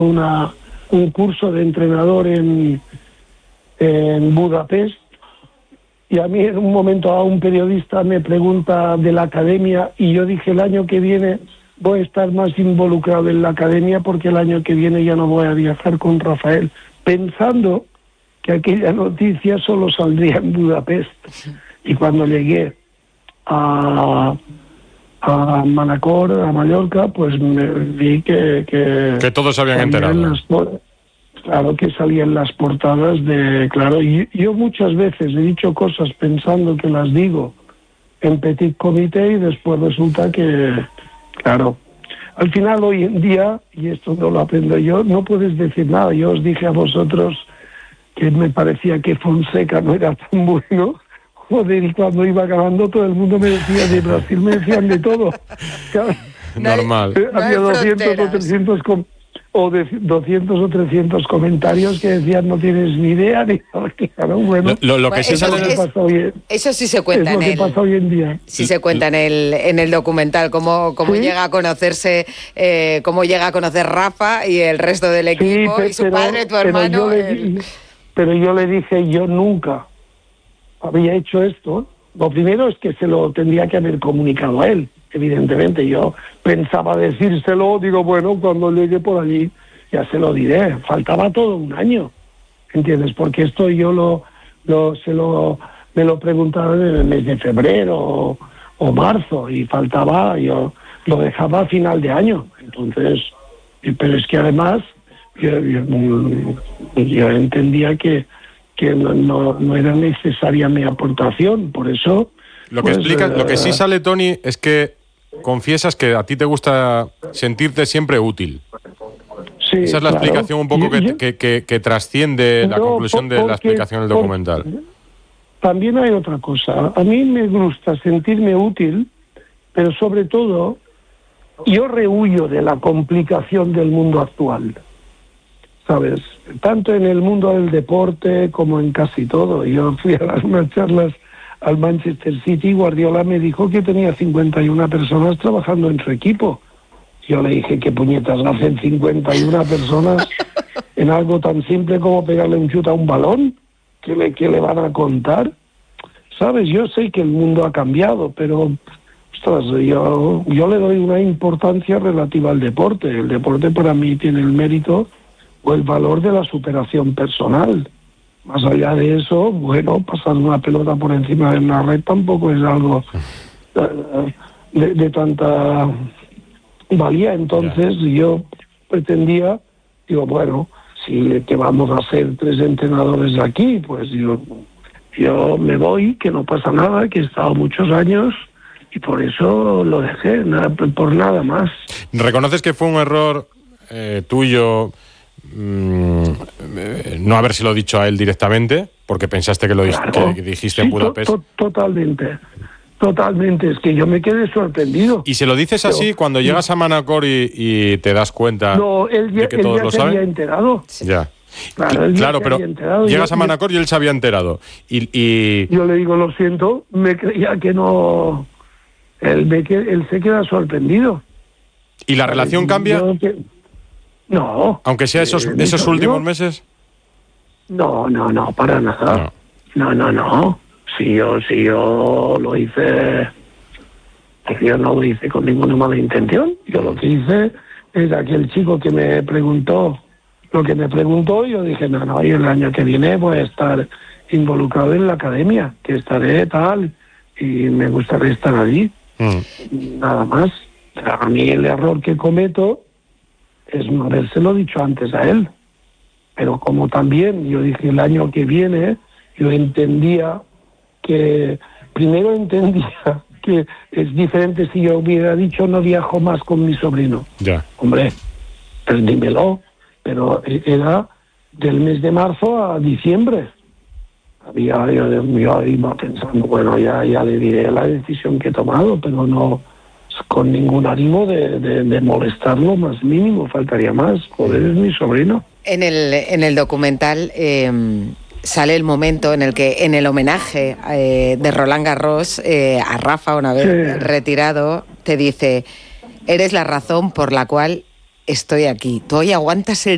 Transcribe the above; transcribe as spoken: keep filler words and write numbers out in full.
una, un curso de entrenador en, en Budapest, y a mí en un momento dado un periodista me pregunta de la academia y yo dije el año que viene voy a estar más involucrado en la academia porque el año que viene ya no voy a viajar con Rafael, pensando que aquella noticia solo saldría en Budapest. Y cuando llegué a, a Manacor, a Mallorca, pues me vi que... Que, que todos se habían enterado. Las, claro, que salían las portadas de... Claro, y yo muchas veces he dicho cosas pensando que las digo en petit comité y después resulta que... Claro, al final hoy en día, y esto no lo aprendo yo, no puedes decir nada. Yo os dije a vosotros que me parecía que Fonseca no era tan bueno. Joder, y cuando iba ganando todo el mundo me decía de Brasil, me decían de todo. Claro, normal. No había no doscientos o trescientos com- o de doscientos o trescientos comentarios que decían no tienes ni idea ni claro, bueno. Lo, lo que bueno, sí eso, sale es, pasa hoy, eso sí se cuenta es lo en que el pasa hoy en día. Sí se cuenta en el en el documental cómo cómo ¿Sí? llega a conocerse eh, cómo llega a conocer Rafa y el resto del equipo, sí, pe- y su pero, padre, tu hermano. Pero yo, el... le, pero yo le dije yo nunca había hecho esto. Lo primero es que se lo tendría que haber comunicado a él, evidentemente. Yo pensaba decírselo, digo, bueno, cuando llegue por allí ya se lo diré. Faltaba todo un año, ¿entiendes? Porque esto yo lo, lo se lo me lo preguntaba en el mes de febrero o, o marzo y faltaba, yo lo dejaba a final de año. Entonces, pero es que además yo, yo, yo entendía que que no, no, no era necesaria mi aportación, por eso... Lo que, pues, explica, uh, lo que sí sale, Toni, es que confiesas que a ti te gusta sentirte siempre útil. Sí, Esa es la claro. explicación un poco que, que, que, que trasciende no, la conclusión de la explicación del documental. También hay otra cosa. A mí me gusta sentirme útil, pero sobre todo yo rehuyo de la complicación del mundo actual. ¿Sabes? Tanto en el mundo del deporte como en casi todo. Yo fui a las unas charlas al Manchester City y Guardiola me dijo que tenía cincuenta y una personas trabajando en su equipo. Yo le dije, ¿qué puñetas hacen cincuenta y una personas en algo tan simple como pegarle un chute a un balón? ¿Qué le, qué le van a contar? ¿Sabes? Yo sé que el mundo ha cambiado, pero ostras, yo, yo le doy una importancia relativa al deporte. El deporte para mí tiene el mérito o el valor de la superación personal. Más allá de eso, bueno, pasar una pelota por encima de una red tampoco es algo de, de tanta valía. Entonces yeah. yo pretendía, digo, bueno, si que vamos a ser tres entrenadores aquí, pues yo, yo me voy, que no pasa nada, que he estado muchos años y por eso lo dejé, nada, por nada más. ¿Reconoces que fue un error eh, tuyo no habérselo dicho a él directamente porque pensaste que lo claro. que dijiste sí, en Budapest? To- totalmente, totalmente. Es que yo me quedé sorprendido. ¿Y se lo dices así Pero, cuando llegas a Manacor y, y te das cuenta no, él ya, de que él todos ya lo se saben? había enterado. Ya. Claro, él claro ya pero se había enterado. llegas yo, a Manacor y él se había enterado. Y, y... Yo le digo, lo siento, me creía que no... Él, me, él se queda sorprendido. ¿Y la relación cambia? Yo, que... No. Aunque sea esos, eh, esos últimos yo... meses. No, no, no, para nada. No, no, no. no. Si yo, si yo lo hice, yo no lo hice con ninguna mala intención. Yo lo que hice es aquel chico que me preguntó, lo que me preguntó, yo dije, no, no, y el año que viene voy a estar involucrado en la academia, que estaré tal, y me gustaría estar allí. Mm. Nada más. A mí el error que cometo es no habérselo dicho antes a él. Pero como también yo dije el año que viene, yo entendía que, primero entendía que es diferente si yo hubiera dicho no viajo más con mi sobrino. Ya. Hombre, pues dímelo. Pero era del mes de marzo a diciembre. Había, yo, yo iba pensando, bueno, ya, ya le diré la decisión que he tomado, pero no con ningún ánimo de, de, de molestarlo más mínimo, faltaría más. Joder, es mi sobrino. En el, en el documental eh, sale el momento en el que, en el homenaje eh, de Roland Garros eh, a Rafa, una vez sí. retirado, te dice, eres la razón por la cual estoy aquí. Tú hoy aguantas el